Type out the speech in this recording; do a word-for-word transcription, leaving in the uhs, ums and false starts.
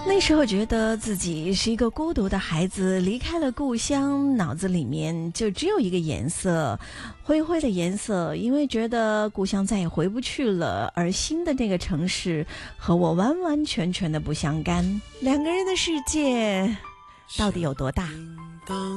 那时候觉得自己是一个孤独的孩子，离开了故乡，脑子里面就只有一个颜色，灰灰的颜色，因为觉得故乡再也回不去了，而新的那个城市和我完完全全的不相干。两个人的世界到底有多大？